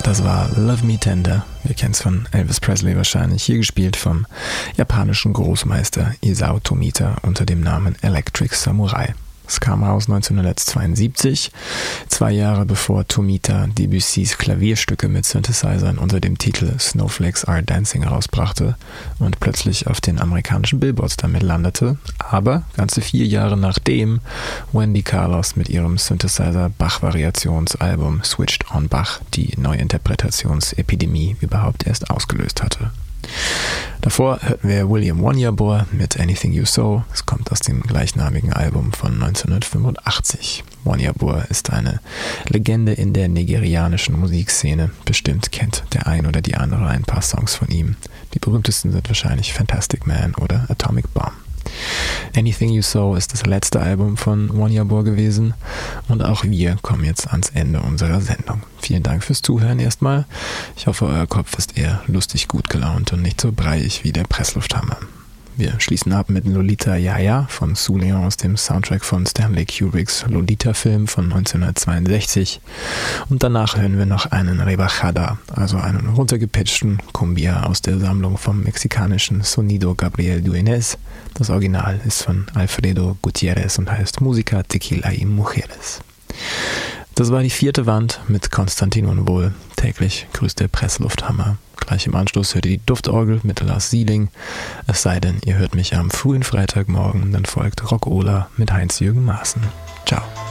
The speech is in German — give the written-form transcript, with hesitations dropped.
Das war Love Me Tender. Wir kennen es von Elvis Presley wahrscheinlich. Hier gespielt vom japanischen Großmeister Isao Tomita unter dem Namen Electric Samurai. Es kam raus 1972, 2 Jahre bevor Tomita Debussys Klavierstücke mit Synthesizern unter dem Titel Snowflakes Are Dancing rausbrachte und plötzlich auf den amerikanischen Billboards damit landete. Aber ganze 4 Jahre nachdem Wendy Carlos mit ihrem Synthesizer-Bach-Variationsalbum Switched on Bach die Neuinterpretationsepidemie überhaupt erst ausgelöst hatte. Davor hörten wir William Wonyeabor mit Anything You Sow. Es kommt aus dem gleichnamigen Album von 1985. Wonyeabor ist eine Legende in der nigerianischen Musikszene. Bestimmt kennt der ein oder die andere ein paar Songs von ihm. Die berühmtesten sind wahrscheinlich Fantastic Man oder Atomic Bomb. Anything You Sow ist das letzte Album von Wonyeabor gewesen und auch wir kommen jetzt ans Ende unserer Sendung. Vielen Dank fürs Zuhören erstmal. Ich hoffe, euer Kopf ist eher lustig gut gelaunt und nicht so breiig wie der Presslufthammer. Wir schließen ab mit Lolita Yaya von Sue Leon aus dem Soundtrack von Stanley Kubricks Lolita-Film von 1962 und danach hören wir noch einen Rebajada, also einen runtergepitchten Cumbia aus der Sammlung vom mexikanischen Sonido Gabriel Dueñez. Das Original ist von Alfredo Gutiérrez und heißt Música, Tequila y Mujeres. Das war die 4. Wand mit Konstantin Unwohl. Täglich grüßt der Presslufthammer. Gleich im Anschluss hört ihr die Duftorgel mit Lars Sieling. Es sei denn, ihr hört mich am frühen Freitagmorgen, dann folgt Rock Ola mit Heinz-Jürgen Maaßen. Ciao.